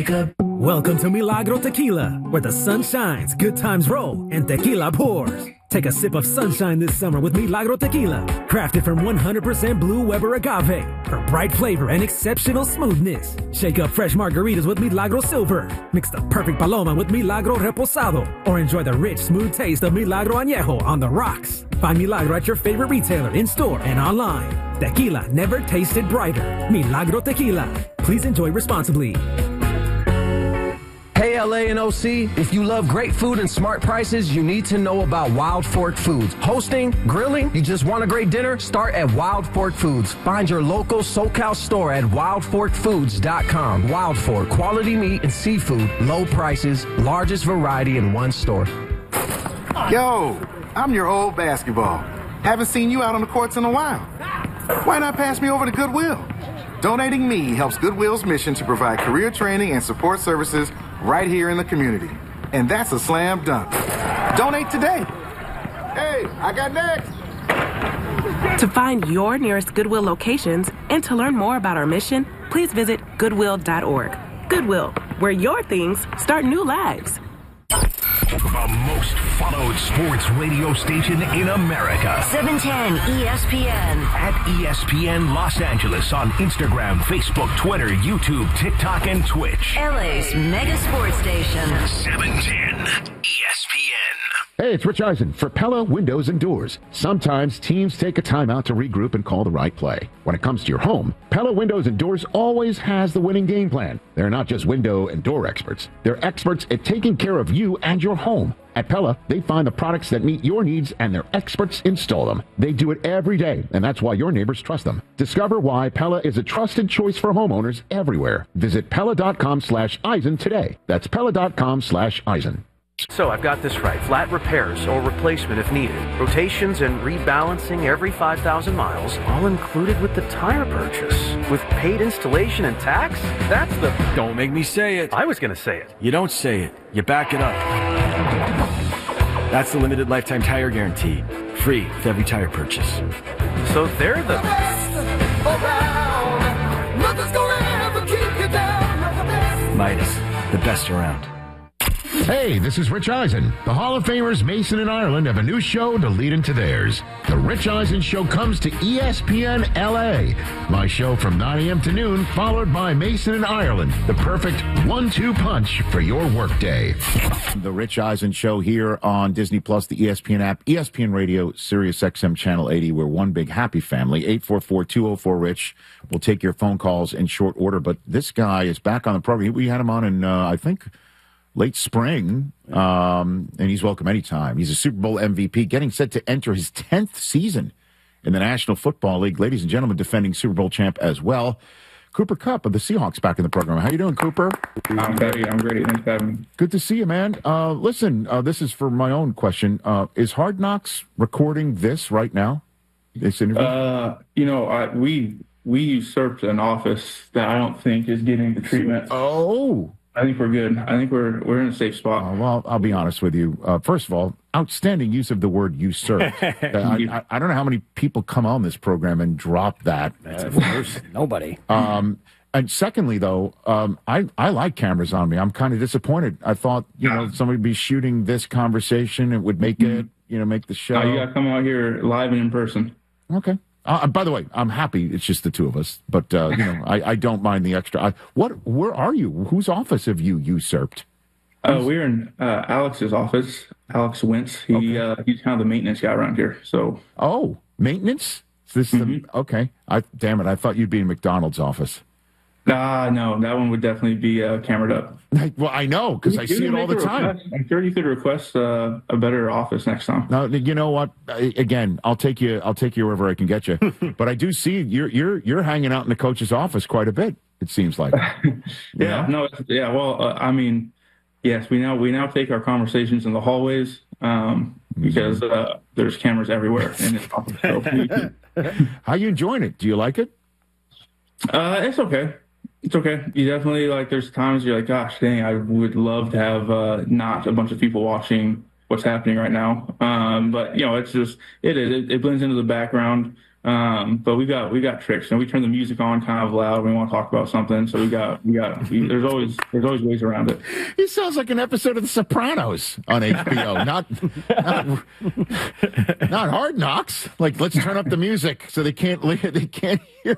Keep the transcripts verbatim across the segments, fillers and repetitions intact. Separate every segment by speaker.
Speaker 1: Welcome to Milagro Tequila, where the sun shines, good times roll, and tequila pours. Take a sip of sunshine this summer with Milagro Tequila, crafted from one hundred percent Blue Weber agave for bright flavor and exceptional smoothness. Shake up fresh margaritas with Milagro Silver. Mix the perfect Paloma with Milagro Reposado, or enjoy the rich, smooth taste of Milagro Añejo on the rocks. Find Milagro at your favorite retailer, in-store, and online. Tequila never tasted brighter. Milagro Tequila. Please enjoy responsibly.
Speaker 2: Hey, L A and O C, if you love great food and smart prices, you need to know about Wild Fork Foods. Hosting, grilling, you just want a great dinner? Start at Wild Fork Foods. Find your local SoCal store at wild fork foods dot com. Wild Fork, quality meat and seafood, low prices, largest variety in one store.
Speaker 3: Yo, I'm your old basketball. Haven't seen you out on the courts in a while. Why not pass me over to Goodwill? Donating me helps Goodwill's mission to provide career training and support services right here in the community. And that's a slam dunk. Donate today. Hey, I got next.
Speaker 4: To find your nearest Goodwill locations and to learn more about our mission, please visit goodwill dot org. Goodwill, where your things start new lives.
Speaker 5: The most followed sports radio station in America.
Speaker 6: seven ten E S P N.
Speaker 5: At E S P N Los Angeles on Instagram, Facebook, Twitter, YouTube, TikTok, and Twitch.
Speaker 6: L A's mega sports station.
Speaker 5: seven ten E S P N.
Speaker 7: Hey, it's Rich Eisen for Pella Windows and Doors. Sometimes teams take a timeout to regroup and call the right play. When it comes to your home, Pella Windows and Doors always has the winning game plan. They're not just window and door experts. They're experts at taking care of you and your home. At Pella, they find the products that meet your needs and their experts install them. They do it every day, and that's why your neighbors trust them. Discover why Pella is a trusted choice for homeowners everywhere. Visit Pella.com slash Eisen today. That's Pella.com slash Eisen.
Speaker 8: So I've got this right. Flat repairs or replacement if needed. Rotations and rebalancing every five thousand miles, all included with the tire purchase. With paid installation and tax? That's the...
Speaker 9: Don't make me say it.
Speaker 8: I was going to say it.
Speaker 9: You don't say it. You back it up. That's the limited lifetime tire guarantee. Free with every tire purchase.
Speaker 8: So they're the...
Speaker 9: Midas, the best around.
Speaker 7: Hey, this is Rich Eisen. The Hall of Famers Mason and Ireland have a new show to lead into theirs. The Rich Eisen Show comes to E S P N L A. My show from nine a.m. to noon, followed by Mason and Ireland. The perfect one two punch for your workday.
Speaker 10: The Rich Eisen Show here on Disney Plus, the E S P N app, E S P N Radio, Sirius X M Channel eighty. We're one big happy family. eight four four, two oh four, RICH. We'll take your phone calls in short order. But this guy is back on the program. We had him on in, uh, I think... late spring, um, and he's welcome anytime. He's a Super Bowl M V P, getting set to enter his tenth season in the National Football League. Ladies and gentlemen, defending Super Bowl champ as well, Cooper Kupp of the Seahawks back in the program. How you doing, Cooper?
Speaker 11: I'm great. I'm great. Thanks for having me.
Speaker 10: Good to see you, man. Uh, listen, uh, this is for my own question. Uh, is Hard Knocks recording this right now, this interview?
Speaker 11: Uh, you know, I, we we usurped an office that I don't think is getting the treatment.
Speaker 10: Oh.
Speaker 11: I think we're good. I think we're we're in a safe spot.
Speaker 10: Uh, well, I'll be honest with you. Uh, first of all, outstanding use of the word usurp. uh, I, I, I don't know how many people come on this program and drop that.
Speaker 12: Uh, Nobody.
Speaker 10: Um, and secondly, though, um, I, I like cameras on me. I'm kind of disappointed. I thought, you know, somebody would be shooting this conversation. It would make it, you know, make the show.
Speaker 11: Uh, you got to come out here live and in person.
Speaker 10: Okay. Uh, by the way, I'm happy it's just the two of us, but, uh, you know, I, I don't mind the extra. I, what, where are you? Whose office have you usurped?
Speaker 11: Uh, we're in uh, Alex's office, Alex Wentz. He okay. uh, He's kind of the maintenance guy around here. So.
Speaker 10: Oh, maintenance? Is this mm-hmm. the, okay. I, damn it. I thought you'd be in McDonald's office.
Speaker 11: Ah, uh, no, that one would definitely be uh, cameraed up.
Speaker 10: Well, I know, because I see it all the time.
Speaker 11: I'm sure you could request uh, a better office next time.
Speaker 10: No, you know what? Again, I'll take you. I'll take you wherever I can get you. But I do see you're you're you're hanging out in the coach's office quite a bit. It seems like.
Speaker 11: yeah. No. It's, yeah. Well, uh, I mean, yes. We now we now take our conversations in the hallways um, because uh, there's cameras everywhere in this office. So
Speaker 10: how you enjoying it? Do you like it?
Speaker 11: Uh, it's okay. It's okay. You definitely, like, there's times you're like, gosh, dang, I would love to have uh, not a bunch of people watching what's happening right now. Um, but, you know, it's just, it is. It, it blends into the background. Um, but we got we got tricks, and we turn the music on kind of loud when we want to talk about something. So we got we got we, there's always there's always ways around it.
Speaker 10: He sounds like an episode of The Sopranos on H B O, not not, not Hard Knocks. Like, let's turn up the music so they can't they can't hear.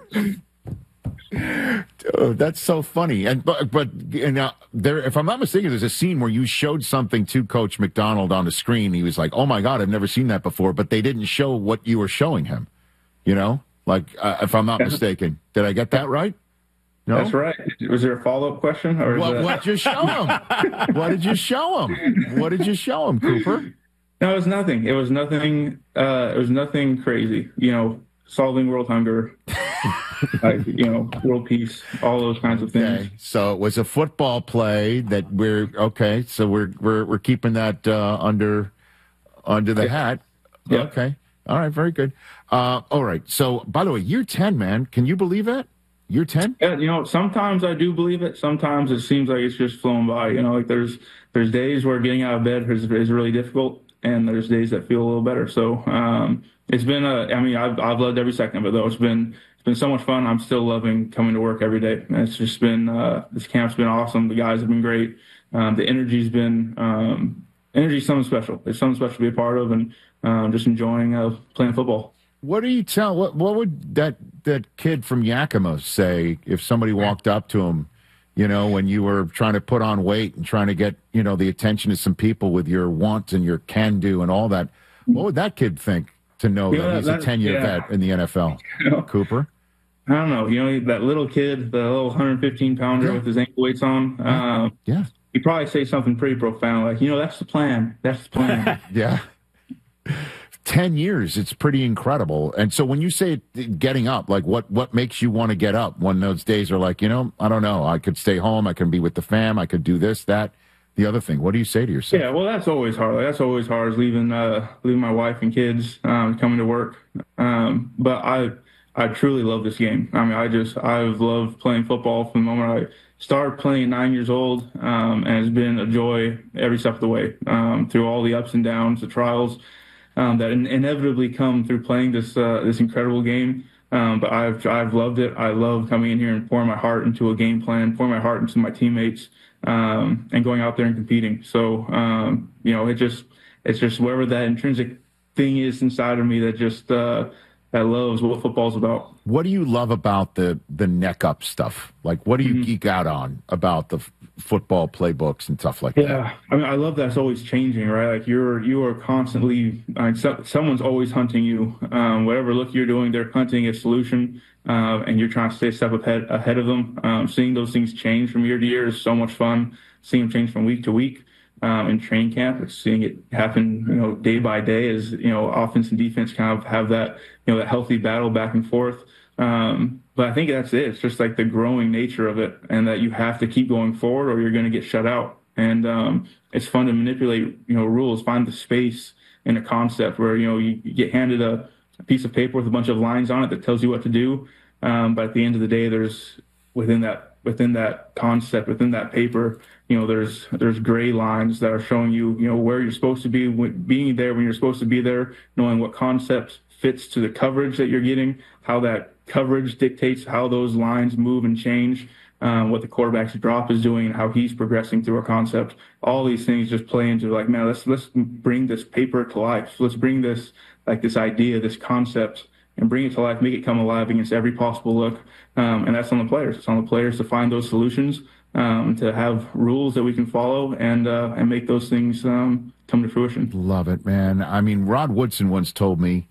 Speaker 10: Oh, that's so funny. And but but and, uh, there, if I'm not mistaken, there's a scene where you showed something to Coach McDonald on the screen. He was like, "Oh my God, I've never seen that before," but they didn't show what you were showing him. You know, like, uh, if I'm not mistaken, did I get that right? No?
Speaker 11: That's right. Was there a follow-up question? Or
Speaker 10: what,
Speaker 11: that...
Speaker 10: what did you show him? What did you show him? What did you show him, Cooper?
Speaker 11: No, it was nothing. It was nothing. Uh, it was nothing crazy. You know, solving world hunger, like, you know, world peace, all those kinds of things.
Speaker 10: Okay. So it was a football play that we're okay. So we're we're we're keeping that uh, under under the hat.
Speaker 11: Yeah.
Speaker 10: Okay. All right, very good. Uh, all right. So, by the way, year ten, man. Can you believe that? Year ten?
Speaker 11: Yeah, you know, sometimes I do believe it. Sometimes it seems like it's just flown by. You know, like there's there's days where getting out of bed is, is really difficult, and there's days that feel a little better. So um, it's been a. I mean, I've I've loved every second of it, though. It's been it's been so much fun. I'm still loving coming to work every day. And it's just been uh, this camp's been awesome. The guys have been great. Um, the energy's been um, energy's something special. It's something special to be a part of, and um, just enjoying uh, playing football.
Speaker 10: What do you tell? What what would that that kid from Yakima say if somebody walked up to him, you know, when you were trying to put on weight and trying to get, you know, the attention of some people with your want and your can do and all that? What would that kid think to know
Speaker 11: Yeah,
Speaker 10: that he's
Speaker 11: that-
Speaker 10: a ten year
Speaker 11: yeah.
Speaker 10: vet in the N F L?
Speaker 11: You know?
Speaker 10: Cooper?
Speaker 11: I don't know. You know, that little kid, the little one hundred fifteen pounder
Speaker 10: Yeah.
Speaker 11: with his ankle weights on. Um,
Speaker 10: Yeah.
Speaker 11: He'd probably say something pretty profound, like, you know, that's the plan. That's the plan.
Speaker 10: Yeah. ten years, it's pretty incredible. And so when you say getting up, like what, what makes you want to get up when those days are like, you know, I don't know, I could stay home, I can be with the fam, I could do this, that, the other thing. What do you say to yourself?
Speaker 11: Yeah, well, that's always hard. Like, that's always hard, is leaving uh, leaving my wife and kids, um, coming to work. Um, but I I truly love this game. I mean, I just I've loved playing football from the moment I started playing at nine years old, um, and it's been a joy every step of the way, um, through all the ups and downs, the trials um, that in- inevitably come through playing this uh, this incredible game. Um, but I've I've loved it. I love coming in here and pouring my heart into a game plan, pouring my heart into my teammates, um, and going out there and competing. So um, you know, it just it's just wherever that intrinsic thing is inside of me that just uh, that loves what football's about.
Speaker 10: What do you love about the the neck up stuff? Like, what do you mm-hmm. geek out on about the f- football playbooks and stuff like
Speaker 11: yeah,
Speaker 10: that?
Speaker 11: Yeah, I mean, I love that it's always changing, right? Like you're you are constantly, I mean, so, someone's always hunting you. Um, whatever look you're doing, they're hunting a solution, uh, and you're trying to stay a step ahead ahead of them. Um, seeing those things change from year to year is so much fun. Seeing them change from week to week. Um, in training camp, it's seeing it happen, you know, day by day as, you know, offense and defense kind of have that, you know, that healthy battle back and forth. Um, but I think that's it. It's just like the growing nature of it, and that you have to keep going forward or you're going to get shut out. And um, it's fun to manipulate, you know, rules, find the space in a concept where, you know, you, you get handed a, a piece of paper with a bunch of lines on it that tells you what to do. Um, but at the end of the day, there's within that within that concept, within that paper, you know, there's there's gray lines that are showing you, you know, where you're supposed to be, being there when you're supposed to be there, knowing what concept fits to the coverage that you're getting, how that coverage dictates how those lines move and change, um, what the quarterback's drop is doing, and how he's progressing through a concept. All these things just play into like, man, let's let's bring this paper to life. Let's bring this like this idea, this concept, and bring it to life, make it come alive against every possible look. Um, and that's on the players. It's on the players to find those solutions, um, to have rules that we can follow, and uh, and make those things um, come to fruition.
Speaker 10: Love it, man. I mean, Rod Woodson once told me,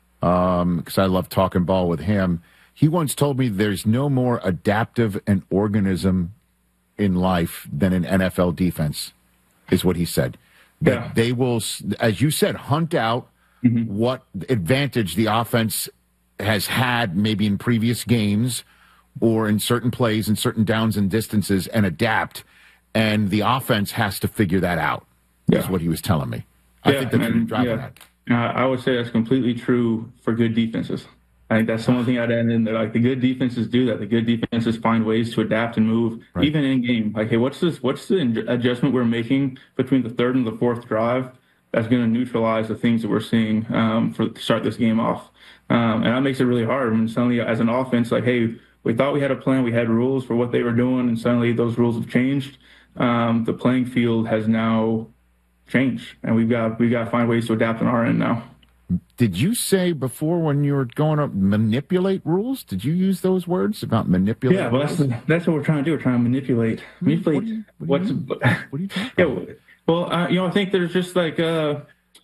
Speaker 10: um, because I love talking ball with him, he once told me there's no more adaptive an organism in life than an N F L defense, is what he said. That
Speaker 11: Yeah.
Speaker 10: they will, as you said, hunt out mm-hmm. what advantage the offense has had maybe in previous games or in certain plays and certain downs and distances, and adapt. And the offense has to figure that out,
Speaker 11: Yeah.
Speaker 10: is what he was telling me. I
Speaker 11: Yeah,
Speaker 10: think that's what
Speaker 11: and,
Speaker 10: you're driving
Speaker 11: yeah.
Speaker 10: at.
Speaker 11: Uh, I would say that's completely true for good defenses. I think that's the one thing I'd add in there. Like the good defenses do that. The good defenses find ways to adapt and move,
Speaker 10: Right.
Speaker 11: even in game. Like, hey, what's this? What's the adjustment we're making between the third and the fourth drive? that's going to neutralize the things that we're seeing um, for to start this game off. Um, and that makes it really hard. I mean, suddenly as an offense, like, hey, we thought we had a plan, we had rules for what they were doing, and suddenly those rules have changed. Um, the playing field has now changed, and we've got we've got to find ways to adapt on our end now.
Speaker 10: Did you say before when you were going to manipulate rules? Did you use those words about manipulate?
Speaker 11: Yeah, well, that's that's what we're trying to do. We're trying to manipulate, manipulate what you, what what's. What
Speaker 10: are you talking about?
Speaker 11: Yeah, well, uh, you know, I think there's just like, uh,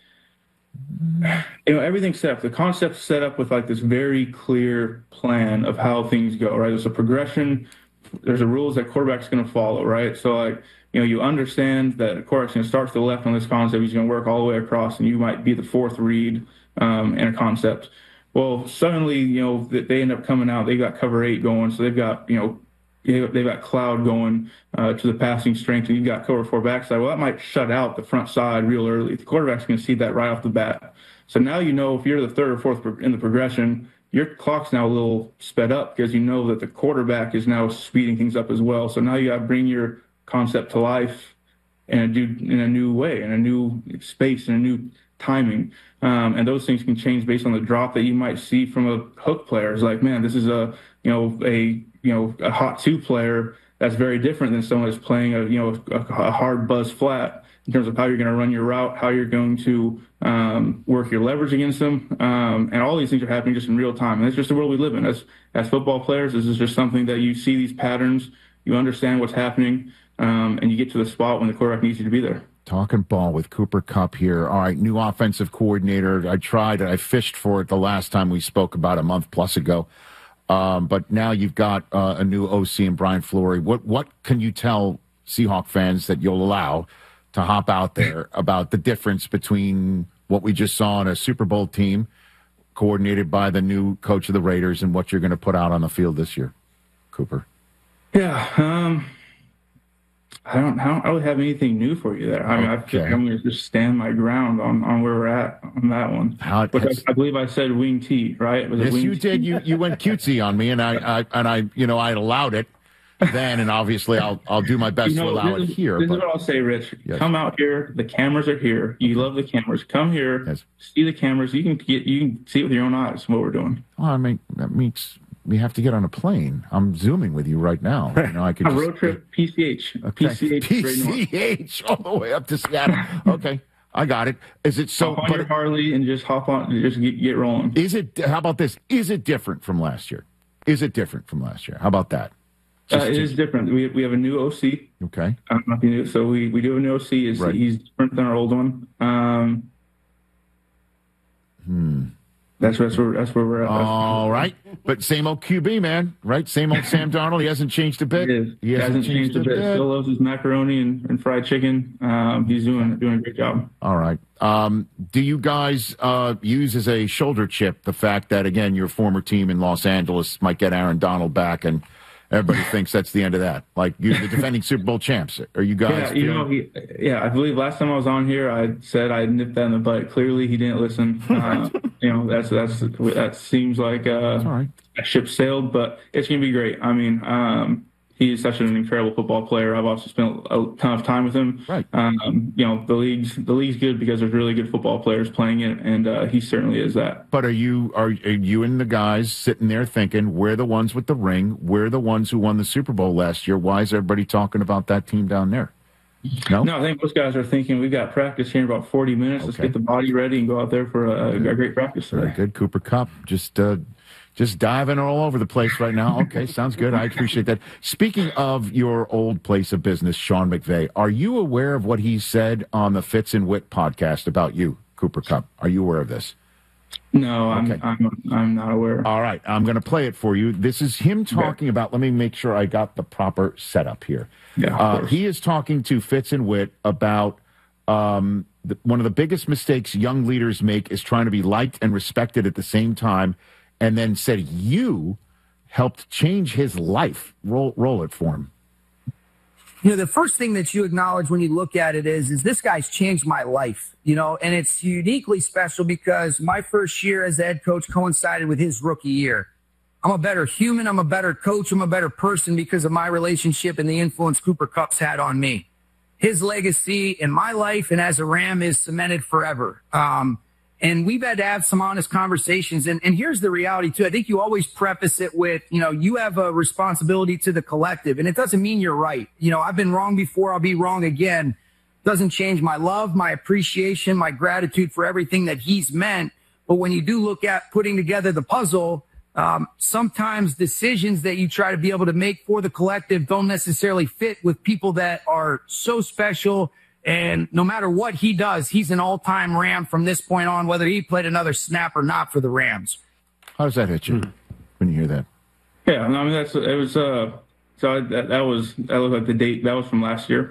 Speaker 11: you know, everything's set up. The concept's set up with like this very clear plan of how things go. Right? There's a progression. There's a rules that quarterback's going to follow. Right? So like. You know, you understand that a quarterback's going to start to the left on this concept. He's going to work all the way across, and you might be the fourth read um, in a concept. Well, suddenly, you know, they end up coming out. They got cover eight going, so they've got, you know, they've got cloud going uh, to the passing strength, and you've got cover four backside. Well, that might shut out the front side real early. The quarterback's going to see that right off the bat. So now you know if you're the third or fourth in the progression, your clock's now a little sped up because you know that the quarterback is now speeding things up as well. So now you got to bring your concept to life in a new, in a new way, in a new space, in a new timing. Um, and those things can change based on the drop that you might see from a hook player. It's like, man, this is a, you know, a, you know, a hot two player that's very different than someone that's playing a, you know, a, a hard buzz flat in terms of how you're going to run your route, how you're going to um, work your leverage against them. Um, and all these things are happening just in real time. And it's just the world we live in. As, as football players, this is just something that you see these patterns, you understand what's happening. Um, and you get to the spot when the quarterback needs you to be there.
Speaker 10: Talking ball with Cooper Kupp here. All right, new offensive coordinator. I tried it. I fished for it the last time we spoke about a month plus ago. Um, but now you've got uh, a new O C in Brian Fleury. What what can you tell Seahawk fans that you'll allow to hop out there about the difference between what we just saw in a Super Bowl team coordinated by the new coach of the Raiders and what you're going to put out on the field this year, Cooper?
Speaker 11: Yeah, um... I don't, I don't really have anything new for you there. I mean, okay. I think I'm going to just stand my ground on, on where we're at on that one. How, but I, I believe I said wing T, right? Was
Speaker 10: yes,
Speaker 11: wing
Speaker 10: you
Speaker 11: T?
Speaker 10: did. You you went cutesy on me, and I, I and I you know I allowed it then, and obviously I'll I'll do my best you know, to allow
Speaker 11: this,
Speaker 10: it here.
Speaker 11: This
Speaker 10: but,
Speaker 11: is what I'll say, Rich.
Speaker 10: Yes.
Speaker 11: Come out here. The cameras are here. You love the cameras. Come here. Yes. See the cameras. You can get you can see it with your own eyes what we're doing.
Speaker 10: Well, I mean that means. We have to get on a plane. I'm zooming with you right now. You know, I could
Speaker 11: a
Speaker 10: just,
Speaker 11: road trip, P C H.
Speaker 10: Okay.
Speaker 11: P C H.
Speaker 10: P C H all the way up to Seattle. Okay, I got it. Is it so?
Speaker 11: Hop on
Speaker 10: but
Speaker 11: your Harley and just hop on, and just get, get rolling.
Speaker 10: Is it? How about this? Is it different from last year? Is it different from last year? How about that?
Speaker 11: Just, uh, it just, is different. We we have a new O C.
Speaker 10: Okay.
Speaker 11: Um, nothing new. So we, we do have a new O C. Is right. He's different than our old one. Um,
Speaker 10: hmm.
Speaker 11: That's, that's where that's where we're at.
Speaker 10: All right, but same old Q B, man, right? Same old Sam Darnold. He hasn't changed a bit.
Speaker 11: He, is.
Speaker 10: he
Speaker 11: hasn't, hasn't changed, changed a bit. bit. Still loves his macaroni and, and fried chicken. Um, he's doing doing a great job.
Speaker 10: All right. Um, do you guys uh, use as a shoulder chip the fact that again your former team in Los Angeles might get Aaron Donald back and everybody thinks that's the end of that? Like you're the defending Super Bowl champs. Are you guys?
Speaker 11: Yeah, you know, he, yeah. I believe last time I was on here, I said I nipped that in the butt. Clearly, he didn't listen. Uh, you know, that's that's that seems like uh,
Speaker 10: right.
Speaker 11: a ship sailed, but it's gonna be great. I mean, um, he's such an incredible football player. I've also spent a ton of time with him.
Speaker 10: Right.
Speaker 11: Um, you know, the league's the league's good because there's really good football players playing it, and uh, he certainly is that.
Speaker 10: But are you are, are you and the guys sitting there thinking we're the ones with the ring? We're the ones who won the Super Bowl last year. Why is everybody talking about that team down there? No,
Speaker 11: no. I think most guys are thinking we've got practice here in about forty minutes. Okay. Let's get the body ready and go out there for a, a great practice today.
Speaker 10: Very good, Cooper Kupp. Just. Uh, Just diving all over the place right now. Okay, sounds good. I appreciate that. Speaking of your old place of business, Sean McVay, are you aware of what he said on the Fitz and Wit podcast about you, Cooper Kupp? Are you aware of this?
Speaker 11: No, I'm, okay. I'm, I'm not aware.
Speaker 10: All right, I'm going to play it for you. This is him talking okay. about, let me make sure I got the proper setup here.
Speaker 11: Yeah,
Speaker 10: uh, he is talking to Fitz and Wit about um, the, one of the biggest mistakes young leaders make is trying to be liked and respected at the same time. And then said you helped change his life. Roll, roll it for him.
Speaker 12: You know, the first thing that you acknowledge when you look at it is, is this guy's changed my life, you know, and it's uniquely special because my first year as a head coach coincided with his rookie year. I'm a better human. I'm a better coach. I'm a better person because of my relationship and the influence Cooper Kupp's had on me. his legacy in my life and as a Ram is cemented forever. Um, and we've had to have some honest conversations. And, and here's the reality, too. I think you always preface it with, you know, you have a responsibility to the collective, and it doesn't mean you're right. You know, I've been wrong before. I'll be wrong again. Doesn't change my love, my appreciation, my gratitude for everything that he's meant. But when you do look at putting together the puzzle, um, sometimes decisions that you try to be able to make for the collective don't necessarily fit with people that are so special. And no matter what he does, he's an all-time Ram from this point on, whether he played another snap or not for the Rams.
Speaker 10: How does that hit you mm. when you hear that?
Speaker 11: Yeah, I mean, that's, it was, uh, so I, that, that was, that looked like the date, that was from last year.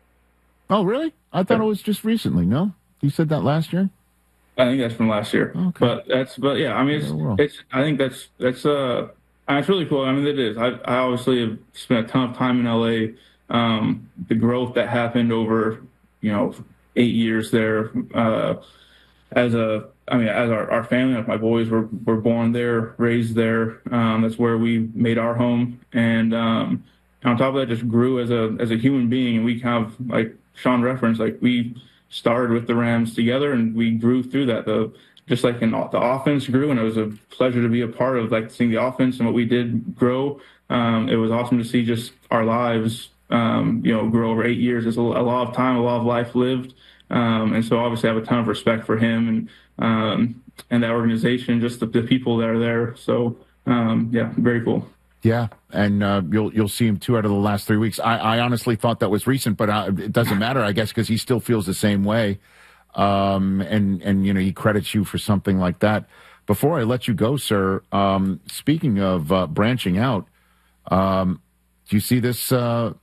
Speaker 10: Oh, really? I thought yeah. it was just recently, no? You said that last year?
Speaker 11: I think that's from last year.
Speaker 10: Okay.
Speaker 11: But that's, but yeah, I mean, it's, it's, I think that's, that's, uh, it's really cool. I mean, it is. I, I obviously have spent a ton of time in L A. Um, the growth that happened over, you know, eight years there, uh, as a, I mean, as our, our family, like my boys were, were born there, raised there. Um, that's where we made our home. And, um, on top of that, just grew as a, as a human being. And we kind of, like Sean referenced, like we started with the Rams together and we grew through that. The, just like in the offense grew, and it was a pleasure to be a part of, like, seeing the offense and what we did grow. Um, it was awesome to see just our lives, um, you know, grow over eight years. It's a, a lot of time, a lot of life lived. Um, and so obviously I have a ton of respect for him and, um, and that organization, just the, the people that are there. So, um, yeah, very cool.
Speaker 10: Yeah, and uh, you'll you'll see him two out of the last three weeks. I, I honestly thought that was recent, but uh, it doesn't matter, I guess, because he still feels the same way. Um, and, and, you know, he credits you for something like that. Before I let you go, sir, um, speaking of uh, branching out, um, do you see this uh,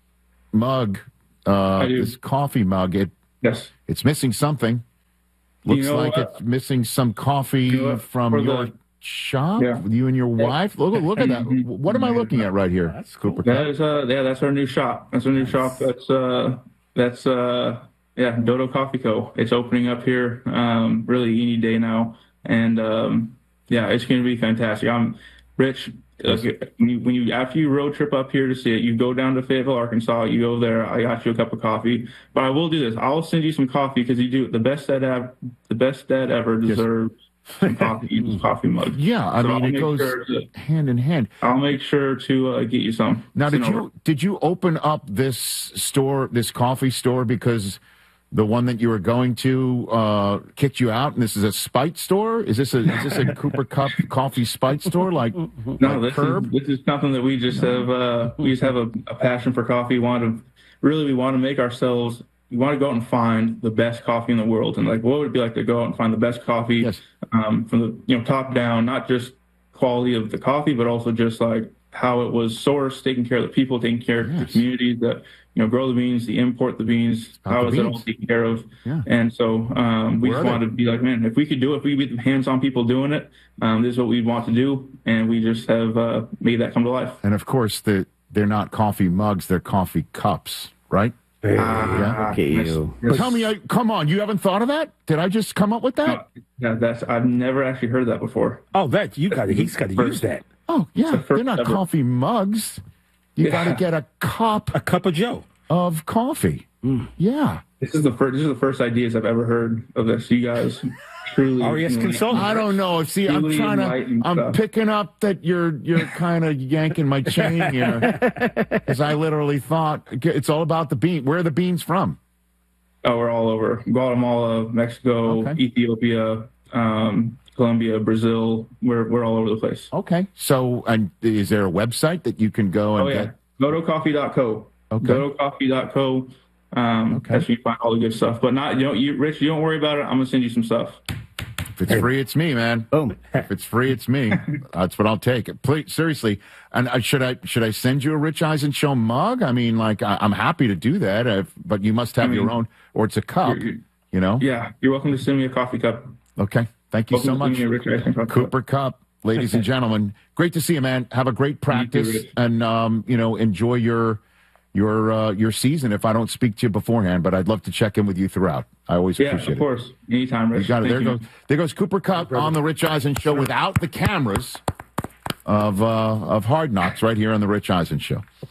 Speaker 10: mug, uh, this coffee mug? It,
Speaker 11: yes.
Speaker 10: It's missing something. Looks you know, like uh, it's missing some coffee you know, from your... The- shop yeah. you and your wife. Look, look at that. What am I looking at right here? That's
Speaker 11: Cooper That is uh yeah, that's our new shop. That's our new shop. That's uh that's uh yeah, Dodo Coffee Co. It's opening up here um really any day now. And um yeah, it's gonna be fantastic. I'm Rich, uh, when you when you after you road trip up here to see it, you go down to Fayetteville, Arkansas, you go there, I got you a cup of coffee. But I will do this. I'll send you some coffee because you do the best dad ever the best dad ever deserves. Yes. coffee, coffee mug.
Speaker 10: Yeah, I so mean I'll it goes sure to, hand in hand.
Speaker 11: I'll make sure to uh, get you some.
Speaker 10: Now, did you did you open up this store, this coffee store, because the one that you were going to uh, kicked you out, and this is a spite store? Is this a is this a Cooper Cup coffee spite store? Like
Speaker 11: no,
Speaker 10: like
Speaker 11: this
Speaker 10: Curb?
Speaker 11: is this is something that we just no. have. Uh, we just have a, a passion for coffee. We want to really we want to make ourselves. You want to go out and find the best coffee in the world. And like, what would it be like to go out and find the best coffee
Speaker 10: yes.
Speaker 11: um, from the, you know, top down, not just quality of the coffee, but also just like how it was sourced, taking care of the people, taking care of yes. the communities that, you know, grow the beans, the import the beans, how is it all taken care of?
Speaker 10: Yeah.
Speaker 11: And so um, we Where just wanted to be like, man, if we could do it, if we get hands-on people doing it, um, this is what we'd want to do. And we just have uh, made that come to life.
Speaker 10: And of course, the, they're not coffee mugs, they're coffee cups, right?
Speaker 13: Uh, yeah. Okay, you.
Speaker 10: Tell me, I, come on, you haven't thought of that? Did I just come up with that?
Speaker 11: Uh, yeah, that's I've never actually heard that before.
Speaker 13: Oh, that you got to. He's got to use that.
Speaker 10: Oh, yeah, the they're not ever. coffee mugs. You yeah. got to get a cup,
Speaker 13: a cup of Joe
Speaker 10: of coffee. Mm. Yeah,
Speaker 11: this is the first. This is the first ideas I've ever heard of this. You guys. Truly,
Speaker 13: R E S consultant.
Speaker 10: I don't know. See, I'm trying to. I'm stuff. picking up that you're you're kind of yanking my chain here, because I literally thought it's all about the bean. Where are the beans from?
Speaker 11: Oh, we're all over Guatemala, Mexico, okay. Ethiopia, um, Colombia, Brazil. We're we're all over the place.
Speaker 10: Okay. So, and is there a website that you can go and
Speaker 11: oh, yeah.
Speaker 10: get?
Speaker 11: Dodo Coffee dot co.
Speaker 10: Okay.
Speaker 11: Dodo Coffee dot co. Um, okay. That's where you find all the good stuff. But not, you know, you, Rich, you don't worry about it. I'm gonna send you some stuff.
Speaker 10: If it's free, it's me, man.
Speaker 13: Boom.
Speaker 10: If it's free, it's me. That's what I'll take. Please, seriously. And I, should I should I send you a Rich Eisen Show mug? I mean, like, I, I'm happy to do that, if, but you must have I mean, your own, or it's a cup, you're, you're, you know?
Speaker 11: Yeah, you're welcome to send me a coffee cup.
Speaker 10: Okay. Thank you
Speaker 11: welcome
Speaker 10: so much.
Speaker 11: To Rich Eisen
Speaker 10: Cooper Cup. Cup, ladies and gentlemen. Great to see you, man. Have a great practice, you too, and, um, you know, enjoy your... your uh, your season if I don't speak to you beforehand, but I'd love to check in with you throughout. I always
Speaker 11: yeah,
Speaker 10: appreciate it.
Speaker 11: Yeah, of course. Anytime, Rich.
Speaker 10: You got it. There
Speaker 11: you.
Speaker 10: goes there goes Cooper Cup on the Rich Eisen Show without the cameras of uh, of Hard Knocks right here on the Rich Eisen Show.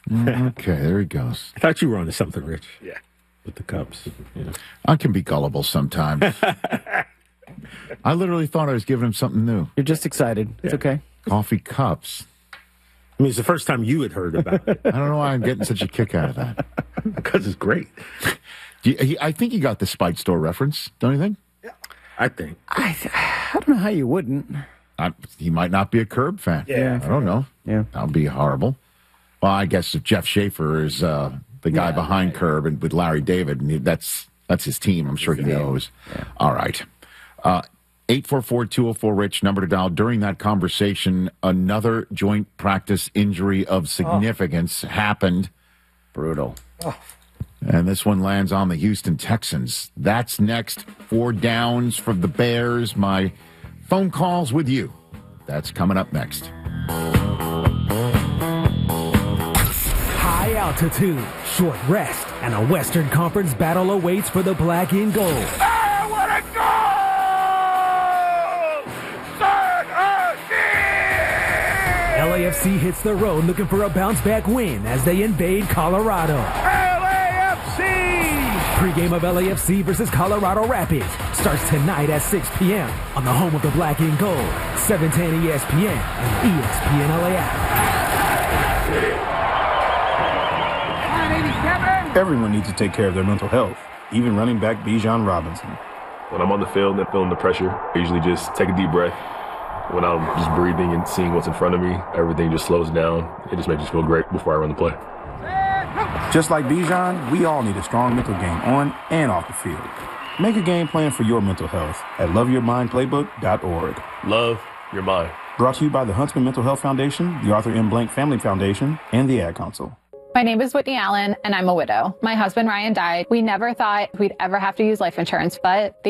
Speaker 10: Okay, there he goes.
Speaker 13: I thought you were on to something, Rich. Yeah. With the Cubs. Yeah.
Speaker 10: I can be gullible sometimes. I literally thought I was giving him something new.
Speaker 14: You're just excited. It's
Speaker 13: Yeah.
Speaker 14: okay.
Speaker 10: Coffee cups.
Speaker 13: I mean, it's the first time you had heard about it.
Speaker 10: I don't know why I'm getting such a kick out of that.
Speaker 13: Because it's great.
Speaker 10: Do you, he, I think he got the Spike Store reference, don't you think?
Speaker 13: I think.
Speaker 14: I, I don't know how you wouldn't.
Speaker 10: I, he might not be a Curb fan.
Speaker 14: Yeah.
Speaker 10: I don't know.
Speaker 14: Yeah.
Speaker 10: That would be horrible. Well, I guess if Jeff Schaefer is uh, the guy
Speaker 14: Yeah,
Speaker 10: behind
Speaker 14: right.
Speaker 10: Curb and with Larry David, and he, that's that's his team. I'm sure he knows.
Speaker 14: Yeah.
Speaker 10: All right. Uh, eight four four, two oh four, RICH, number to dial. During that conversation, another joint practice injury of significance oh. happened.
Speaker 14: Brutal.
Speaker 10: Oh. And this one lands on the Houston Texans. That's next. Four downs for the Bears. My phone calls with you. That's coming up next.
Speaker 1: High altitude, short rest, and a Western Conference battle awaits for the black and gold.
Speaker 15: I want to go!
Speaker 1: L A F C hits the road looking for a bounce-back win as they invade Colorado.
Speaker 15: L A F C!
Speaker 1: Pre-game of L A F C versus Colorado Rapids starts tonight at six p.m. on the home of the black and gold, seven ten E S P N and E S P N L A app.
Speaker 16: Everyone needs to take care of their mental health, even running back Bijan Robinson.
Speaker 17: When I'm on the field and feeling the pressure, I usually just take a deep breath. When I'm just breathing and seeing what's in front of me, everything just slows down. It just makes me feel great before I run the play.
Speaker 16: Just like Bijan, we all need a strong mental game on and off the field. Make a game plan for your mental health at love your mind playbook dot org.
Speaker 17: Love your mind.
Speaker 16: Brought to you by the Huntsman Mental Health Foundation, the Arthur M. Blank Family Foundation, and the Ad Council.
Speaker 18: My name is Whitney Allen, and I'm a widow. My husband, Ryan, died. We never thought we'd ever have to use life insurance, but the